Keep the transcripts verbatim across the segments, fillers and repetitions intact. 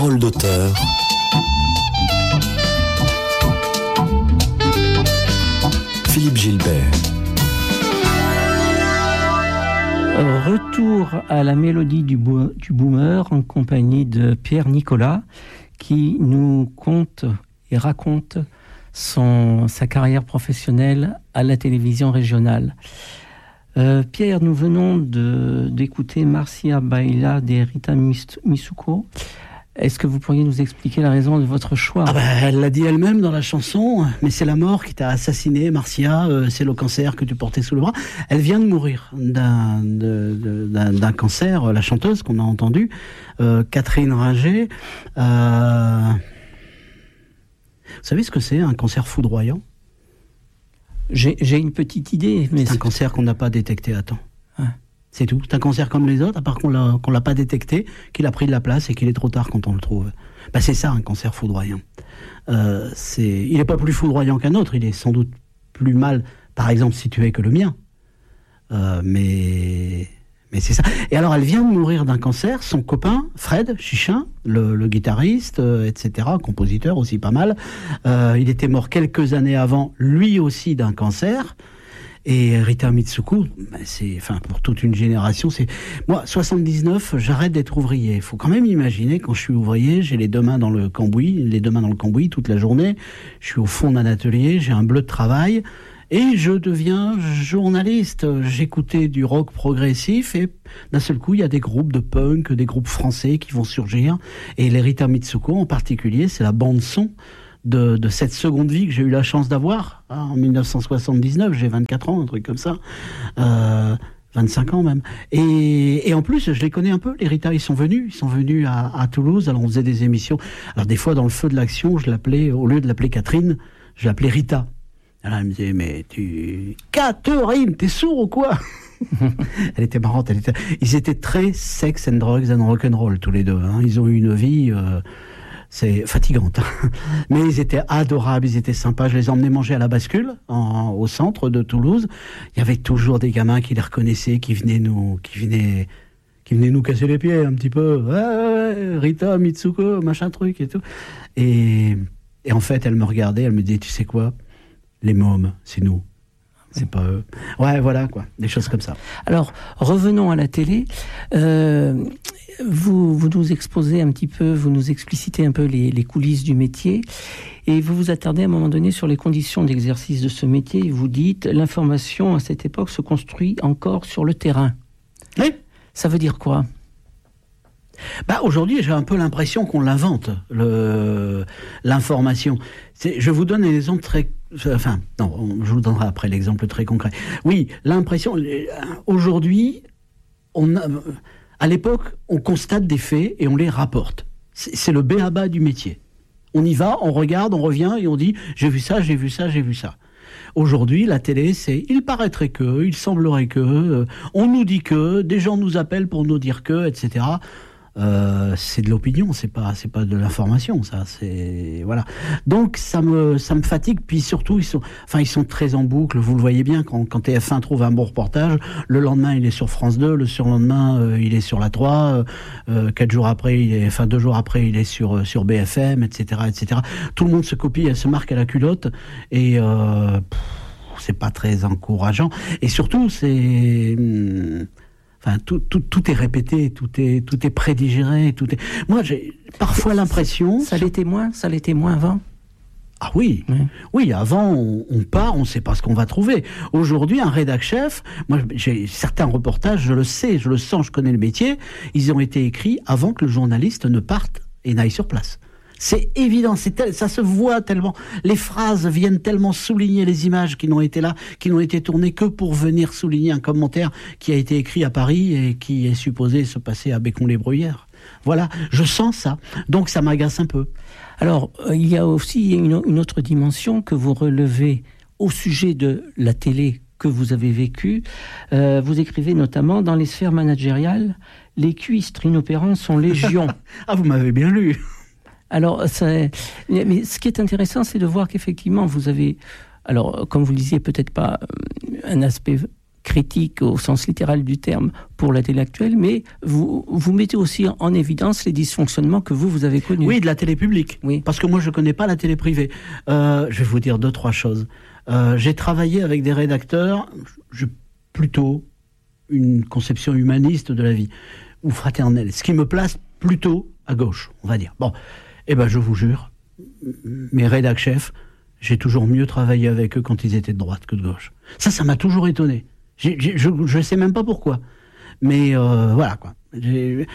Parole d'auteur. Philippe Gilbert. Retour à la mélodie du, bo- du boomer en compagnie de Pierre Nicolas qui nous conte et raconte son, sa carrière professionnelle à la télévision régionale. Euh, Pierre, nous venons de, d'écouter Marcia Baila de Rita Mitsuko. Est-ce que vous pourriez nous expliquer la raison de votre choix ? Ah ben, elle l'a dit elle-même dans la chanson, mais c'est la mort qui t'a assassiné, Marcia, euh, c'est le cancer que tu portais sous le bras. Elle vient de mourir d'un, de, de, d'un, d'un cancer, la chanteuse qu'on a entendue, euh, Catherine Ringer. Euh... Vous savez ce que c'est, un cancer foudroyant ? J'ai, j'ai une petite idée. Mais c'est, c'est un cancer qu'on n'a pas détecté à temps. Ouais. C'est tout. C'est un cancer comme les autres, à part qu'on l'a, qu'on l'a pas détecté, qu'il a pris de la place et qu'il est trop tard quand on le trouve. Ben, c'est ça, un cancer foudroyant. Euh, c'est... Il n'est pas plus foudroyant qu'un autre, il est sans doute plus mal, par exemple, situé que le mien. Euh, mais... mais c'est ça. Et alors, elle vient de mourir d'un cancer. Son copain, Fred Chichin, le, le guitariste, euh, et cetera, compositeur aussi pas mal, euh, il était mort quelques années avant, lui aussi d'un cancer. Et Rita Mitsuko, ben c'est, enfin, pour toute une génération, c'est... Moi, soixante-dix-neuf, j'arrête d'être ouvrier. Il faut quand même imaginer, quand je suis ouvrier, j'ai les deux mains dans le cambouis, les deux mains dans le cambouis toute la journée. Je suis au fond d'un atelier, j'ai un bleu de travail. Et je deviens journaliste. J'écoutais du rock progressif et d'un seul coup, il y a des groupes de punk, des groupes français qui vont surgir. Et les Rita Mitsuko, en particulier, c'est la bande-son De, de cette seconde vie que j'ai eu la chance d'avoir hein, en dix-neuf cent soixante-dix-neuf, j'ai vingt-quatre ans, un truc comme ça, euh, vingt-cinq ans même. Et, et en plus, je les connais un peu, les Rita, ils sont venus, ils sont venus à, à Toulouse, alors on faisait des émissions. Alors des fois, dans le feu de l'action, je l'appelais, au lieu de l'appeler Catherine, je l'appelais Rita. Alors elle me disait, mais tu... Catherine, t'es sourd ou quoi? Elle était marrante, elle était... Ils étaient très sex and drugs and rock'n'roll tous les deux, hein. Ils ont eu une vie... Euh... C'est fatigante, mais ils étaient adorables, ils étaient sympas. Je les emmenais manger à la bascule, en, au centre de Toulouse. Il y avait toujours des gamins qui les reconnaissaient, qui venaient nous, qui venaient, qui venaient nous casser les pieds un petit peu. Ouais, ouais, Rita, Mitsuko, machin truc et tout. Et, et en fait, elle me regardait, elle me disait, tu sais quoi, les mômes, c'est nous. C'est pas eux. Ouais, voilà, quoi. Des choses comme ça. Alors, revenons à la télé. Euh, vous, vous nous exposez un petit peu, vous nous explicitez un peu les, les coulisses du métier. Et vous vous attardez à un moment donné sur les conditions d'exercice de ce métier. Vous dites, l'information, à cette époque, se construit encore sur le terrain. Oui. Ça veut dire quoi ? Bah, aujourd'hui, j'ai un peu l'impression qu'on l'invente, le, l'information. C'est, je vous donne un exemple très... Enfin, non, je vous donnerai après l'exemple très concret. Oui, l'impression... Aujourd'hui, on a, à l'époque, on constate des faits et on les rapporte. C'est, c'est le b-a-ba du métier. On y va, on regarde, on revient et on dit « j'ai vu ça, j'ai vu ça, j'ai vu ça ». Aujourd'hui, la télé, c'est « il paraîtrait que, il semblerait que, euh, on nous dit que, des gens nous appellent pour nous dire que, et cetera » Euh, c'est de l'opinion, c'est pas, c'est pas de l'information, ça, c'est, voilà. Donc, ça me, ça me fatigue, puis surtout, ils sont, enfin, ils sont très en boucle, vous le voyez bien, quand, quand T F un trouve un bon reportage, le lendemain, il est sur France deux, le surlendemain, euh, il est sur la trois, euh, quatre jours après, il est, enfin, deux jours après, il est sur, sur B F M, et cetera, et cetera. Tout le monde se copie, elle se marque à la culotte, et, euh, pff, c'est pas très encourageant. Et surtout, c'est, hum, Enfin, tout, tout, tout est répété, tout est, tout est prédigéré, tout est... Moi, j'ai parfois l'impression... Ça l'était moins, ça l'était moins avant. Ah oui, oui, oui avant, on, on part, on ne sait pas ce qu'on va trouver. Aujourd'hui, un rédac-chef, moi, j'ai certains reportages, je le sais, je le sens, je connais le métier, ils ont été écrits avant que le journaliste ne parte et n'aille sur place. C'est évident, c'est tel, ça se voit tellement. Les phrases viennent tellement souligner les images qui n'ont été là, qui n'ont été tournées que pour venir souligner un commentaire qui a été écrit à Paris et qui est supposé se passer à Bécon-les-Bruyères. Voilà, je sens ça. Donc ça m'agace un peu. Alors, euh, il y a aussi une, une autre dimension que vous relevez au sujet de la télé que vous avez vécue. Euh, vous écrivez notamment dans les sphères managériales, les cuistres inopérants sont légion. Ah, vous m'avez bien lu. Alors, c'est... mais ce qui est intéressant, c'est de voir qu'effectivement, vous avez, alors, comme vous le disiez, peut-être pas un aspect critique au sens littéral du terme pour la télé actuelle, mais vous, vous mettez aussi en évidence les dysfonctionnements que vous, vous avez connus. Oui, de la télé publique. Oui. Parce que moi, je ne connais pas la télé privée. Euh, je vais vous dire deux, trois choses. Euh, j'ai travaillé avec des rédacteurs, je, plutôt une conception humaniste de la vie, ou fraternelle, ce qui me place plutôt à gauche, on va dire. Bon, eh ben, je vous jure, mes rédac chefs, j'ai toujours mieux travaillé avec eux quand ils étaient de droite que de gauche. Ça, ça m'a toujours étonné. J'ai, j'ai, je ne sais même pas pourquoi. Mais euh, voilà, quoi. J'ai...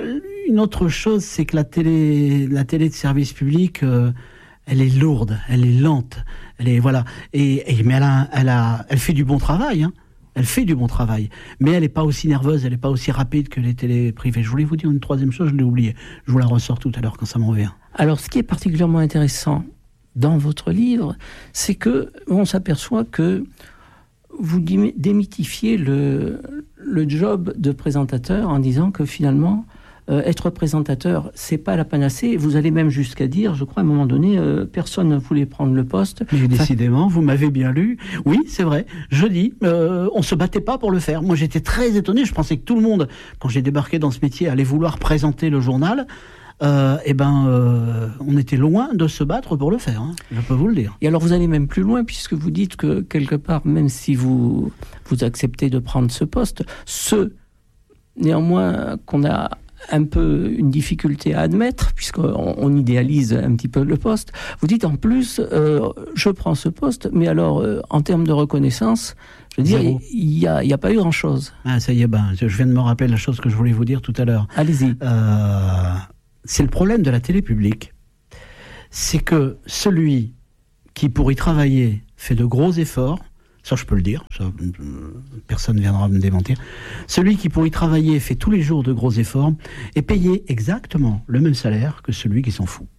Une autre chose, c'est que la télé, la télé de service public, euh, elle est lourde, elle est lente, elle est voilà. Et, et mais elle a, elle a, elle fait du bon travail. Hein. Elle fait du bon travail, mais elle n'est pas aussi nerveuse, elle n'est pas aussi rapide que les télés privées. Je voulais vous dire une troisième chose, je l'ai oublié. Je vous la ressors tout à l'heure quand ça m'en revient. Alors, ce qui est particulièrement intéressant dans votre livre, c'est que on s'aperçoit que vous démythifiez le, le job de présentateur en disant que finalement, euh, être présentateur, c'est pas la panacée. Vous allez même jusqu'à dire, je crois, à un moment donné, euh, personne ne voulait prendre le poste. Mais enfin, décidément, vous m'avez bien lu. Oui, c'est vrai. Je dis, euh, on se battait pas pour le faire. Moi, j'étais très étonné. Je pensais que tout le monde, quand j'ai débarqué dans ce métier, allait vouloir présenter le journal. Euh, eh ben, euh, on était loin de se battre pour le faire, hein, je peux vous le dire. Et alors, vous allez même plus loin, puisque vous dites que, quelque part, même si vous, vous acceptez de prendre ce poste, ceux, néanmoins, qu'on a un peu une difficulté à admettre, puisqu'on on idéalise un petit peu le poste, vous dites en plus, euh, je prends ce poste, mais alors, euh, en termes de reconnaissance, je veux dire, il n'y a, a pas eu grand-chose. Ah, ça y est, ben, je viens de me rappeler la chose que je voulais vous dire tout à l'heure. Allez-y. Euh... C'est le problème de la télé publique. C'est que celui qui, pour y travailler, fait de gros efforts, ça je peux le dire, ça, personne ne viendra me démentir, celui qui, pour y travailler, fait tous les jours de gros efforts, est payé exactement le même salaire que celui qui s'en fout.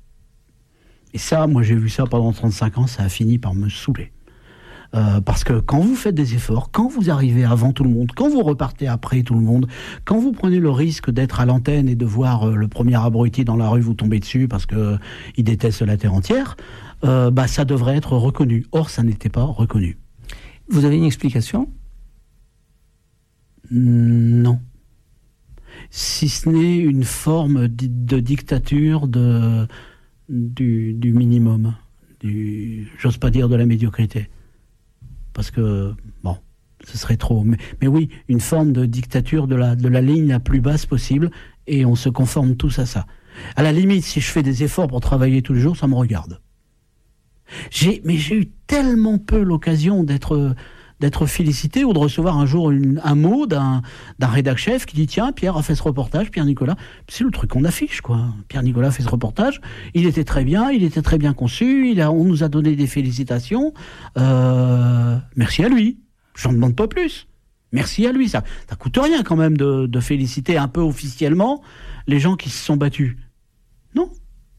Et ça, moi j'ai vu ça pendant trente-cinq ans, ça a fini par me saouler. Euh, parce que quand vous faites des efforts, quand vous arrivez avant tout le monde, quand vous repartez après tout le monde, quand vous prenez le risque d'être à l'antenne et de voir euh, le premier abruti dans la rue vous tomber dessus parce que euh, il déteste la terre entière, euh, bah ça devrait être reconnu. Or, ça n'était pas reconnu. Vous avez une explication ? Non. Si ce n'est une forme de dictature de, du, du minimum, du, j'ose pas dire de la médiocrité. Parce que, bon, ce serait trop. Mais, mais oui, une forme de dictature de la, de la ligne la plus basse possible, et on se conforme tous à ça. À la limite, si je fais des efforts pour travailler tous les jours, ça me regarde. J'ai, mais j'ai eu tellement peu l'occasion d'être, d'être félicité ou de recevoir un jour une, un mot d'un, d'un rédac chef qui dit « Tiens, Pierre a fait ce reportage, Pierre-Nicolas. » C'est le truc qu'on affiche, quoi. Pierre-Nicolas fait ce reportage, il était très bien, il était très bien conçu, il a, on nous a donné des félicitations. Euh, merci à lui. J'en demande pas plus. Merci à lui. Ça, ça coûte rien quand même de, de féliciter un peu officiellement les gens qui se sont battus. Non ?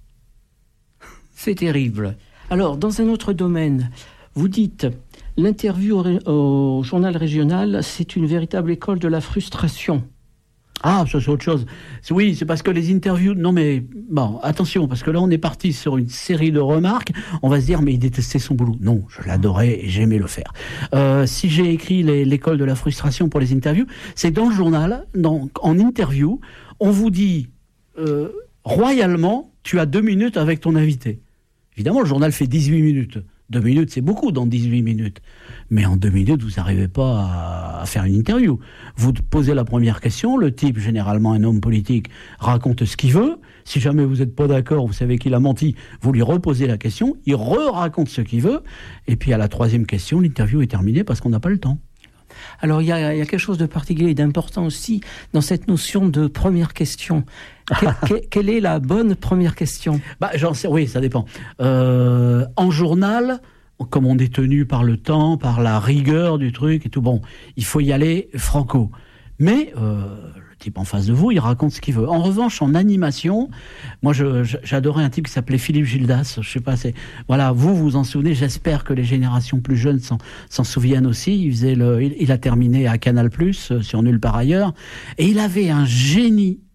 C'est terrible. Alors, dans un autre domaine, vous dites... L'interview au, au journal régional, c'est une véritable école de la frustration. Ah, ça c'est autre chose. Oui, c'est parce que les interviews... Non mais, bon, attention, parce que là on est parti sur une série de remarques. On va se dire, mais il détestait son boulot. Non, je l'adorais et j'aimais le faire. Euh, si j'ai écrit les, l'école de la frustration pour les interviews, c'est dans le journal, dans, en interview, on vous dit, euh, royalement, tu as deux minutes avec ton invité. Évidemment, le journal fait dix-huit minutes. Deux minutes, c'est beaucoup dans dix-huit minutes. Mais en deux minutes, vous n'arrivez pas à, à faire une interview. Vous posez la première question, le type, généralement un homme politique, raconte ce qu'il veut. Si jamais vous n'êtes pas d'accord, vous savez qu'il a menti, vous lui reposez la question, il re-raconte ce qu'il veut, et puis à la troisième question, l'interview est terminée parce qu'on n'a pas le temps. Alors, il y, y a quelque chose de particulier et d'important aussi dans cette notion de première question. Que, que, quelle est la bonne première question ? Bah, j'en sais, oui, ça dépend. Euh, en journal, comme on est tenu par le temps, par la rigueur du truc et tout, bon, il faut y aller franco. Mais euh, le type en face de vous, il raconte ce qu'il veut. En revanche, en animation, moi, je, je, j'adorais un type qui s'appelait Philippe Gildas. Je sais pas, c'est voilà, vous vous en souvenez. J'espère que les générations plus jeunes s'en, s'en souviennent aussi. Il faisait le, il, il a terminé à Canal+, sur Nulle part ailleurs, et il avait un génie.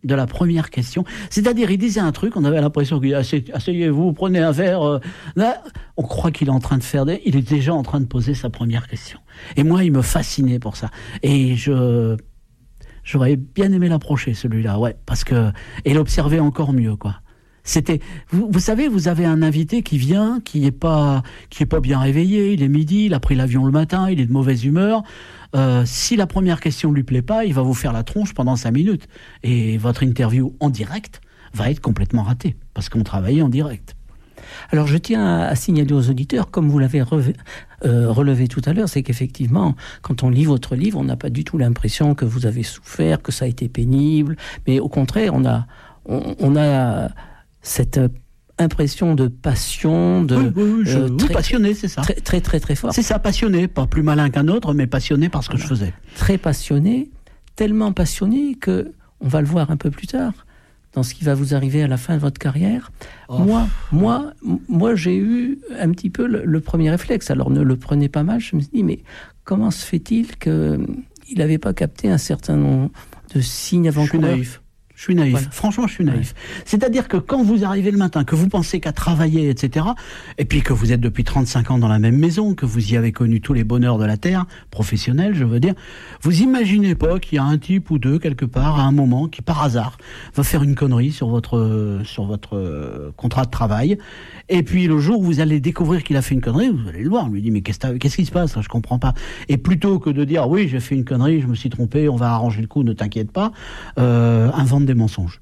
de la première question. C'est-à-dire, il disait un truc, on avait l'impression qu'il disait, asseyez-vous, prenez un verre. Euh, là, on croit qu'il est en train de faire des... Il est déjà en train de poser sa première question. Et moi, il me fascinait pour ça. Et je... J'aurais bien aimé l'approcher, celui-là, ouais, parce que... Et l'observer encore mieux, quoi. C'était, vous, vous savez, vous avez un invité qui vient, qui est pas, qui est pas bien réveillé. Il est midi, il a pris l'avion le matin, il est de mauvaise humeur. Euh, si la première question lui plaît pas, il va vous faire la tronche pendant cinq minutes. Et votre interview en direct va être complètement ratée parce qu'on travaillait en direct. Alors je tiens à, à signaler aux auditeurs, comme vous l'avez relevé, euh, relevé tout à l'heure, c'est qu'effectivement, quand on lit votre livre, on n'a pas du tout l'impression que vous avez souffert, que ça a été pénible, mais au contraire, on a, on, on a cette impression de passion, de oui, oui, oui, je, euh, très, oui, passionné, c'est ça. Très, très, très, très fort. C'est ça, passionné, pas plus malin qu'un autre, mais passionné par ce que je faisais. Très passionné, tellement passionné que on va le voir un peu plus tard dans ce qui va vous arriver à la fin de votre carrière. Oh. Moi, moi, moi, j'ai eu un petit peu le, le premier réflexe. Alors ne le prenez pas mal. Je me suis dit, mais comment se fait-il que il n'avait pas capté un certain nombre de signes avant-coureurs? Je suis naïf. Je suis naïf. Ouais. Franchement, je suis naïf. Ouais. C'est-à-dire que quand vous arrivez le matin, que vous pensez qu'à travailler, et cetera, et puis que vous êtes depuis trente-cinq ans dans la même maison, que vous y avez connu tous les bonheurs de la terre, professionnels, je veux dire, vous imaginez pas qu'il y a un type ou deux, quelque part, à un moment, qui, par hasard, va faire une connerie sur votre, sur votre contrat de travail. Et puis, le jour où vous allez découvrir qu'il a fait une connerie, vous allez le voir. On lui dit, mais qu'est-ce, qu'est-ce qui se passe? Je comprends pas. Et plutôt que de dire, oui, j'ai fait une connerie, je me suis trompé, on va arranger le coup, ne t'inquiète pas, euh, invente des mensonges.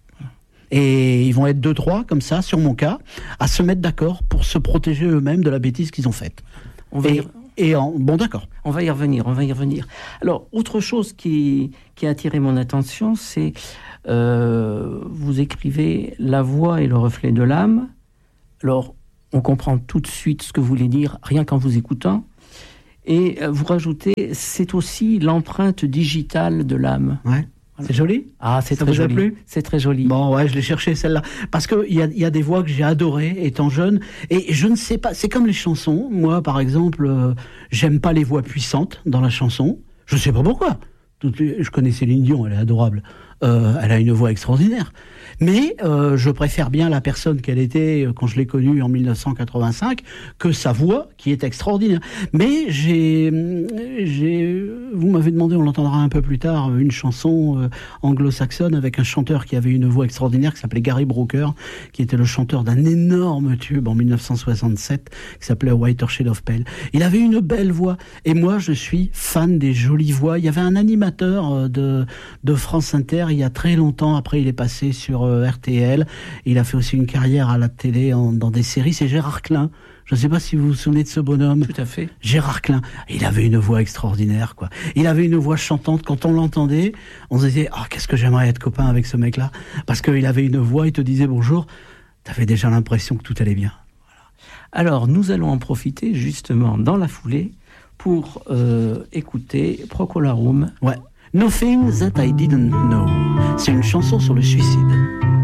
Et ils vont être deux, trois, comme ça, sur mon cas, à se mettre d'accord pour se protéger eux-mêmes de la bêtise qu'ils ont faite. On va et, y... et en... Bon, d'accord. On va y revenir, on va y revenir. Alors, autre chose qui, qui a attiré mon attention, c'est, euh, vous écrivez « La voix est le reflet de l'âme ». Alors, on comprend tout de suite ce que vous voulez dire, rien qu'en vous écoutant. Et vous rajoutez « C'est aussi l'empreinte digitale de l'âme ». Ouais. C'est joli? Ah, c'est ça très vous joli. a plu? C'est très joli. Bon, ouais, je l'ai cherché celle-là. Parce qu'il y a, y a des voix que j'ai adorées étant jeune. Et je ne sais pas, c'est comme les chansons. Moi, par exemple, euh, j'aime pas les voix puissantes dans la chanson. Je sais pas pourquoi. Toutes les, je connais Céline Dion, elle est adorable. Euh, elle a une voix extraordinaire. Mais euh, je préfère bien la personne qu'elle était quand je l'ai connue en dix-neuf cent quatre-vingt-cinq que sa voix qui est extraordinaire. Mais j'ai, j'ai, vous m'avez demandé, on l'entendra un peu plus tard, une chanson euh, anglo-saxonne avec un chanteur qui avait une voix extraordinaire qui s'appelait Gary Brooker, qui était le chanteur d'un énorme tube en dix-neuf cent soixante-sept qui s'appelait Whiter Shade of Pale. Il avait une belle voix et moi je suis fan des jolies voix. Il y avait un animateur de, de France Inter il y a très longtemps, après il est passé sur R T L. Il a fait aussi une carrière à la télé en, dans des séries. C'est Gérard Klein. Je ne sais pas si vous vous souvenez de ce bonhomme. Tout à fait. Gérard Klein. Il avait une voix extraordinaire, quoi. Il avait une voix chantante. Quand on l'entendait, on se disait, ah, oh, qu'est-ce que j'aimerais être copain avec ce mec-là. Parce qu'il avait une voix, il te disait bonjour. T'avais déjà l'impression que tout allait bien. Voilà. Alors, nous allons en profiter, justement, dans la foulée, pour euh, écouter Procolarum. Ouais. Nothing That I Didn't Know. C'est une chanson sur le suicide.